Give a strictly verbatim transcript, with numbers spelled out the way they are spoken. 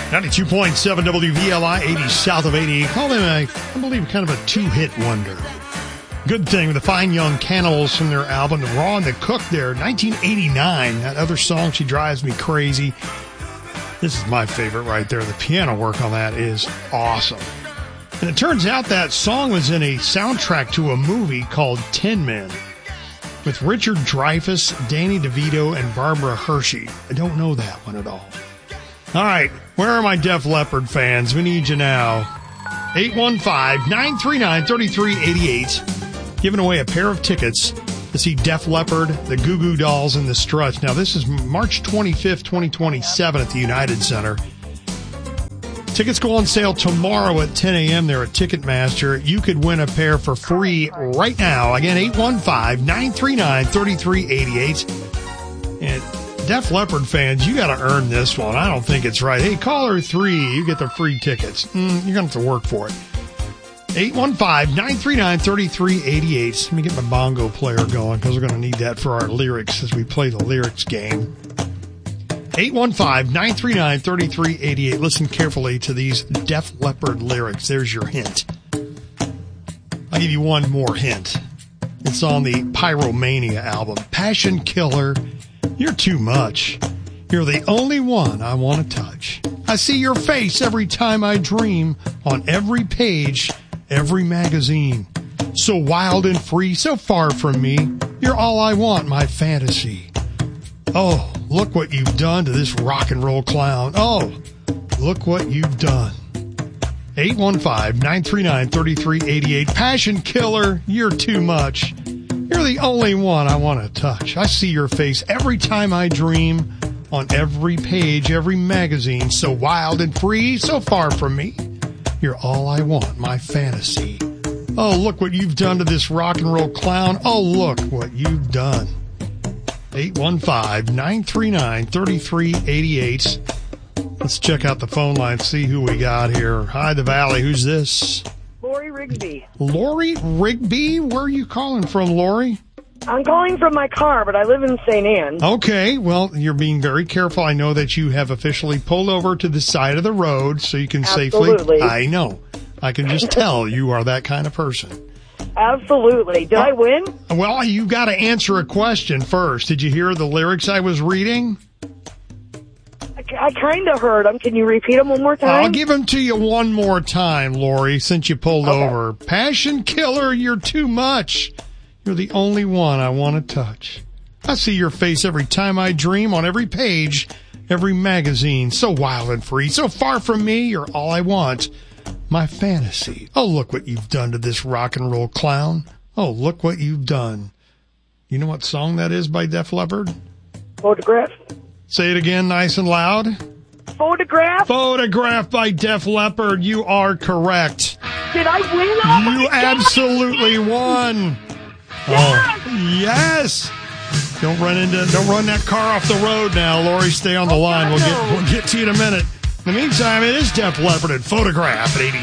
ninety-two point seven W V L I, eighty south of eighty. Call them, a, I believe, kind of a two-hit wonder. Good Thing, the Fine Young Cannibals from their album, The Raw and the Cook there, nineteen eighty-nine. That other song, She Drives Me Crazy. This is my favorite right there. The piano work on that is awesome. And it turns out that song was in a soundtrack to a movie called Tin Men with Richard Dreyfuss, Danny DeVito, and Barbara Hershey. I don't know that one at all. All right, where are my Def Leppard fans? We need you now. eight one five, nine three nine, three three eight eight. Giving away a pair of tickets to see Def Leppard, the Goo Goo Dolls, and the Struts. Now, this is March twenty-fifth, twenty twenty-seven at the United Center. Tickets go on sale tomorrow at ten a.m. there at Ticketmaster. You could win a pair for free right now. Again, eight one five, nine three nine, three three eight eight. And Def Leppard fans, you got to earn this one. I don't think it's right. Hey, caller three, you get the free tickets. Mm, you're going to have to work for it. eight one five, nine three nine, three three eight eight. Let me get my bongo player going because we're going to need that for our lyrics as we play the lyrics game. eight one five, nine three nine, three three eight eight. Listen carefully to these Def Leppard lyrics. There's your hint. I'll give you one more hint. It's on the Pyromania album. Passion Killer, you're too much. You're the only one I want to touch. I see your face every time I dream, on every page, every magazine. So wild and free, so far from me. You're all I want, my fantasy. Oh, look what you've done to this rock and roll clown. Oh, look what you've done. eight one five, nine three nine, three three eight eight. Passion Killer, you're too much. You're the only one I want to touch. I see your face every time I dream, on every page, every magazine. So wild and free, so far from me. You're all I want, my fantasy. Oh, look what you've done to this rock and roll clown. Oh, look what you've done. eight one five, nine three nine, three three eight eight. Let's check out the phone line, see who we got here. Hi, the Valley. Who's this? Lori Rigby. Lori Rigby? Where are you calling from, Lori? I'm calling from my car, but I live in Saint Anne. Okay, well, you're being very careful. I know that you have officially pulled over to the side of the road so you can Absolutely. safely... I know. I can just tell you are that kind of person. Absolutely. Did uh, I win? Well, you got to answer a question first. Did you hear the lyrics I was reading? I, I kind of heard them. Can you repeat them one more time? I'll give them to you one more time, Lori, since you pulled okay. over. Passion Killer, you're too much. You're the only one I want to touch. I see your face every time I dream, on every page, every magazine. So wild and free, so far from me, you're all I want, my fantasy. Oh, look what you've done to this rock and roll clown. Oh, look what you've done. You know what song that is by Def Leppard? Photograph. Say it again nice and loud. Photograph. Photograph by Def Leppard. You are correct. Did I win? Oh you absolutely won. Yes! Oh, yes. Don't run into, don't run that car off the road now, Lori. Stay on the oh, line. God, We'll no. get, we'll get to you in a minute. In the meantime, it is Def Leppard and Photograph at eighty.